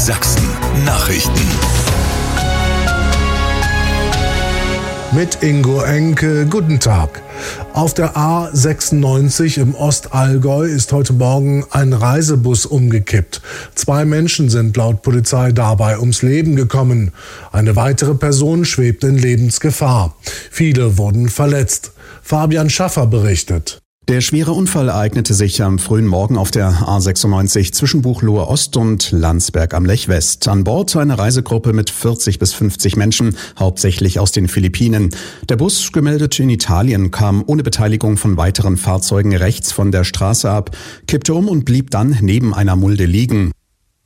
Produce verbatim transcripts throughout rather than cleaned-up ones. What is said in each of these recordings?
Sachsen Nachrichten. Mit Ingo Enke, guten Tag. Auf der A sechsundneunzig im Ostallgäu ist heute Morgen ein Reisebus umgekippt. Zwei Menschen sind laut Polizei dabei ums Leben gekommen. Eine weitere Person schwebt in Lebensgefahr. Viele wurden verletzt. Fabian Schaffer berichtet. Der schwere Unfall ereignete sich am frühen Morgen auf der A sechsundneunzig zwischen Buchloe Ost und Landsberg am Lech West. An Bord eine Reisegruppe mit vierzig bis fünfzig Menschen, hauptsächlich aus den Philippinen. Der Bus, gemeldet in Italien, kam ohne Beteiligung von weiteren Fahrzeugen rechts von der Straße ab, kippte um und blieb dann neben einer Mulde liegen.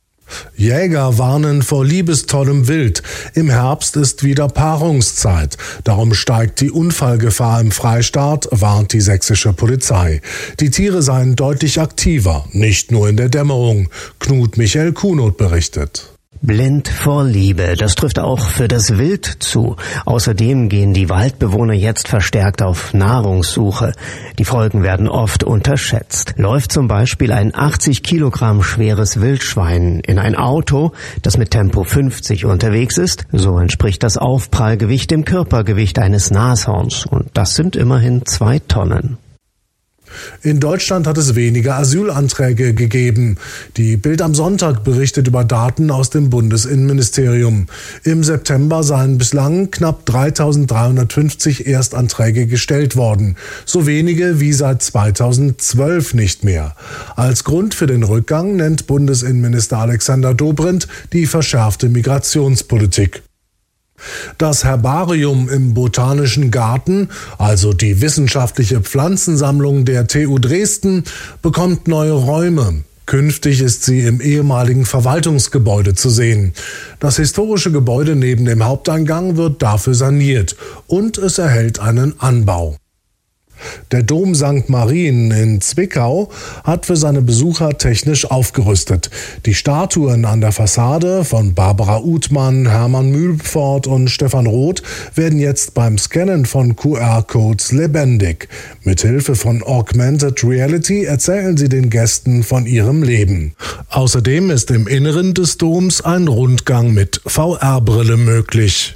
Jäger warnen vor liebestollem Wild. Im Herbst ist wieder Paarungszeit. Darum steigt die Unfallgefahr im Freistaat, warnt die sächsische Polizei. Die Tiere seien deutlich aktiver, nicht nur in der Dämmerung. Knut Michael Kuhnot berichtet. Blind vor Liebe, das trifft auch für das Wild zu. Außerdem gehen die Waldbewohner jetzt verstärkt auf Nahrungssuche. Die Folgen werden oft unterschätzt. Läuft zum Beispiel ein achtzig Kilogramm schweres Wildschwein in ein Auto, das mit Tempo fünfzig unterwegs ist, so entspricht das Aufprallgewicht dem Körpergewicht eines Nashorns. Und das sind immerhin zwei Tonnen. In Deutschland hat es weniger Asylanträge gegeben. Die Bild am Sonntag berichtet über Daten aus dem Bundesinnenministerium. Im September seien bislang knapp dreitausenddreihundertfünfzig Erstanträge gestellt worden. So wenige wie seit zweitausendzwölf nicht mehr. Als Grund für den Rückgang nennt Bundesinnenminister Alexander Dobrindt die verschärfte Migrationspolitik. Das Herbarium im Botanischen Garten, also die wissenschaftliche Pflanzensammlung der T U Dresden, bekommt neue Räume. Künftig ist sie im ehemaligen Verwaltungsgebäude zu sehen. Das historische Gebäude neben dem Haupteingang wird dafür saniert und es erhält einen Anbau. Der Dom Sankt Marien in Zwickau hat für seine Besucher technisch aufgerüstet. Die Statuen an der Fassade von Barbara Uthmann, Hermann Mühlfort und Stefan Roth werden jetzt beim Scannen von Q R-Codes lebendig. Mithilfe von Augmented Reality erzählen sie den Gästen von ihrem Leben. Außerdem ist im Inneren des Doms ein Rundgang mit V R-Brille möglich.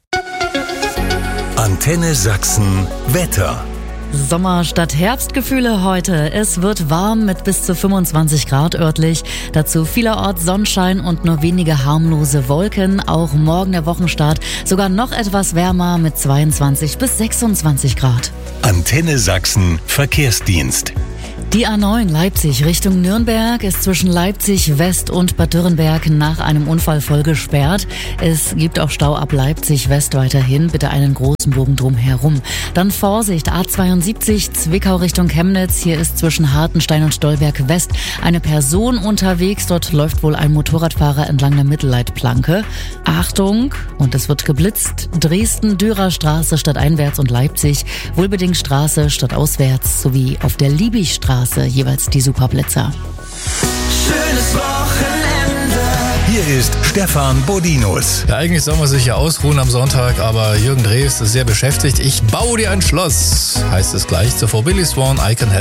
Antenne Sachsen Wetter. Sommer statt Herbstgefühle heute. Es wird warm mit bis zu fünfundzwanzig Grad örtlich. Dazu vielerorts Sonnenschein und nur wenige harmlose Wolken. Auch morgen der Wochenstart sogar noch etwas wärmer mit zweiundzwanzig bis sechsundzwanzig Grad. Antenne Sachsen Verkehrsdienst. Die A neun Leipzig Richtung Nürnberg ist zwischen Leipzig West und Bad Dürrenberg nach einem Unfall voll gesperrt. Es gibt auch Stau ab Leipzig West weiterhin. Bitte einen großen Bogen drumherum. Dann Vorsicht, A zweiundsiebzig Zwickau Richtung Chemnitz. Hier ist zwischen Hartenstein und Stolberg West eine Person unterwegs. Dort läuft wohl ein Motorradfahrer entlang der Mittelleitplanke. Achtung, und es wird geblitzt. Dresden-Dürer-Straße stadteinwärts und Leipzig, Wohlbedingt-Straße stadtauswärts sowie auf der Liebigstraße jeweils die Superblitzer. Schönes Wochenende. Hier ist Stefan Bodinus. Ja, eigentlich soll man sich ja ausruhen am Sonntag, aber Jürgen Drews ist sehr beschäftigt. Ich baue dir ein Schloss, heißt es gleich. Zuvor Billy Swan, I Can Help.